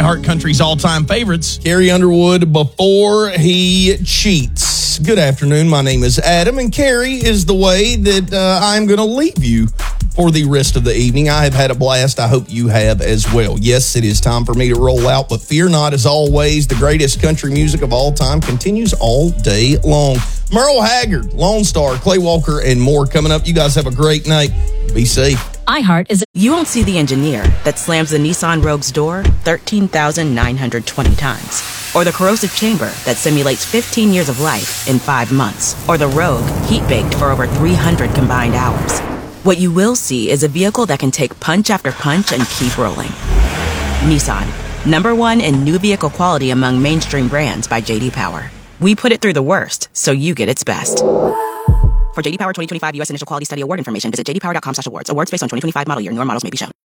iHeart Country's all-time favorites. Carrie Underwood, Before He Cheats. Good afternoon. My name is Adam, and Carrie is the way that I'm going to leave you for the rest of the evening. I have had a blast. I hope you have as well. Yes, it is time for me to roll out, but fear not, as always, the greatest country music of all time continues all day long. Merle Haggard, Lone Star, Clay Walker, and more coming up. You guys have a great night. Be safe. iHeart is... You won't see the engineer that slams the Nissan Rogue's door 13,920 times. Or the corrosive chamber that simulates 15 years of life in 5 months. Or the Rogue heat-baked for over 300 combined hours. What you will see is a vehicle that can take punch after punch and keep rolling. Nissan, #1 in new vehicle quality among mainstream brands by J.D. Power. We put it through the worst, so you get its best. For J.D. Power 2025 U.S. Initial Quality Study Award information, visit jdpower.com/awards. Awards based on 2025 model year. Newer models may be shown.